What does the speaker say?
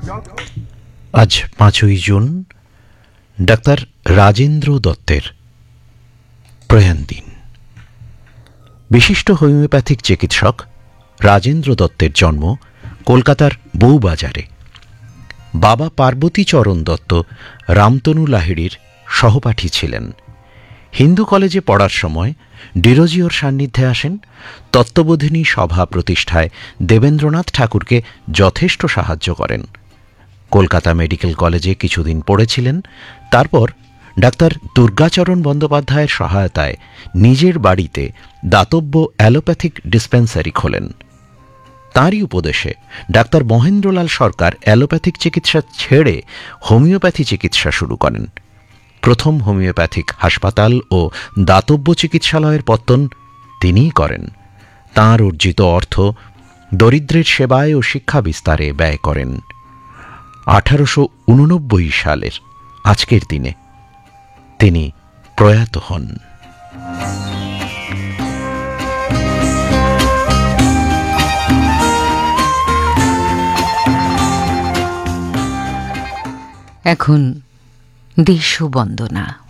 আজ 5ই June doctor Rajendra দত্তের প্রয়াণ দিন। বিশিষ্ট হোমিওপ্যাথিক চিকিৎসক রাজেন্দ্র দত্তের জন্ম কলকাতার বউবাজারে। বাবা পার্বতীচরণ দত্ত রামতনু লাহিড়ীর সহপাঠী ছিলেন। হিন্দু কলেজে পড়ার সময় ডিরোজিওর সান্নিধ্যে আসেন। তত্ত্ববোধিনী সভা প্রতিষ্ঠায় দেবেন্দ্রনাথ ঠাকুরকে যথেষ্ট সাহায্য করেন। কলকাতা মেডিকেল কলেজে কিছুদিন পড়েছিলেন। তারপর ডাক্তার দুর্গাচরণ বন্দ্যোপাধ্যায়ের সহায়তায় নিজের বাড়িতে দাতব্য অ্যালোপ্যাথিক ডিসপেন্সারি খোলেন। তাঁরই উপদেশে ডাক্তার মহেন্দ্রলাল সরকার অ্যালোপ্যাথিক চিকিৎসা ছেড়ে হোমিওপ্যাথি চিকিৎসা শুরু করেন। প্রথম হোমিওপ্যাথিক হাসপাতাল ও দাতব্য চিকিৎসালয়ের পত্তন তিনিই করেন। তাঁর অর্জিত অর্থ দরিদ্রের সেবায় ও শিক্ষা বিস্তারে ব্যয় করেন। 1889 সালের আজকের দিনে তিনি প্রয়াত হন। এখন দেশবন্দনা।